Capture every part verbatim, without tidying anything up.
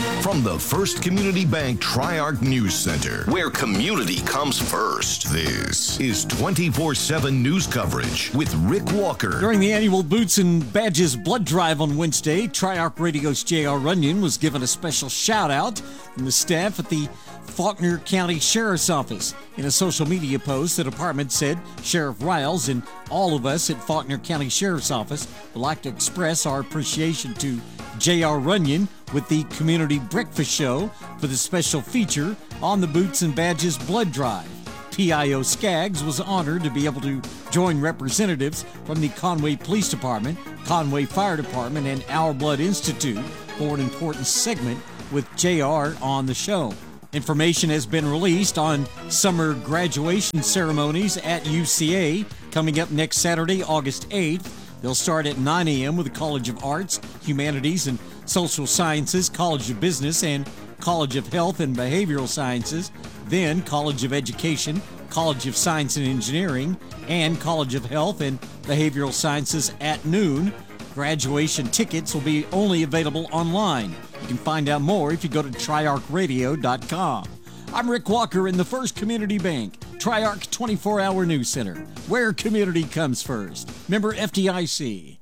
From the First Community Bank Tri-Arc News Center, where community comes first, this is twenty-four seven news coverage with Rick Walker. During the annual Boots and Badges blood drive on Wednesday, Tri-Arc Radio's J R. Runyon was given a special shout-out from the staff at the Faulkner County Sheriff's Office. In a social media post, the department said Sheriff Riles and all of us at Faulkner County Sheriff's Office would like to express our appreciation to J R. Runyon with the Community Breakfast Show for the special feature on the Boots and Badges blood drive. P I O Skaggs was honored to be able to join representatives from the Conway Police Department, Conway Fire Department, and Our Blood Institute for an important segment with J R on the show. Information has been released on summer graduation ceremonies at U C A coming up next Saturday, August eighth. They'll start at nine a.m. with the College of Arts, Humanities, and Social Sciences, College of Business, and College of Health and Behavioral Sciences, then College of Education, College of Science and Engineering, and College of Health and Behavioral Sciences at noon. Graduation tickets will be only available online. You can find out more if you go to tri arc radio dot com. I'm Rick Walker in the First Community Bank Tri-Arc twenty-four hour News Center, where community comes first. Member F D I C.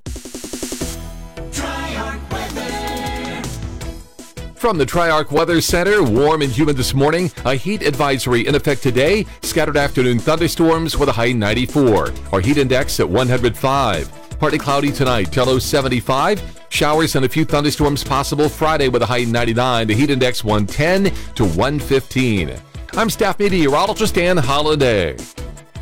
Tri-Arc weather. From the Tri-Arc Weather Center, warm and humid this morning. A heat advisory in effect today. Scattered afternoon thunderstorms with a high ninety-four. Our heat index at one hundred five. Partly cloudy tonight, low seventy-five. Showers and a few thunderstorms possible Friday with a high ninety-nine. The heat index one ten to one fifteen. I'm staff meteorologist Dan Holliday.